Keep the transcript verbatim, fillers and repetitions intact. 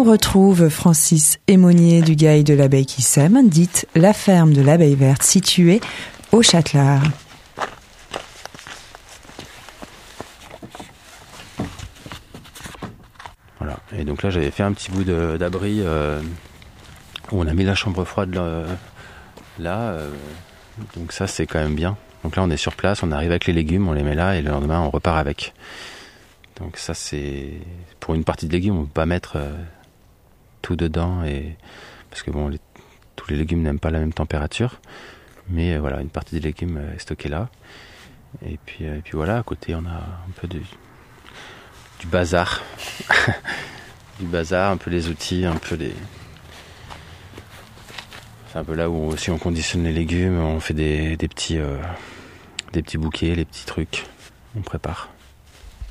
nous retrouve Francis Aymonier du Guide de l'abeille qui sème, dite la ferme de l'abeille verte située au Châtelard. Voilà, et donc là j'avais fait un petit bout de, d'abri euh, où on a mis la chambre froide là, là euh, donc ça c'est quand même bien. Donc là on est sur place, on arrive avec les légumes, on les met là et le lendemain on repart avec. Donc ça c'est pour une partie de légumes, on ne peut pas mettre euh, tout dedans et parce que bon les, tous les légumes n'aiment pas la même température, mais euh, voilà une partie des légumes est stockée là. Et puis euh, et puis voilà, à côté on a un peu de du bazar, du bazar, un peu les outils, un peu les. C'est un peu là où aussi on conditionne les légumes, on fait des, des petits euh, des petits bouquets, les petits trucs, on prépare.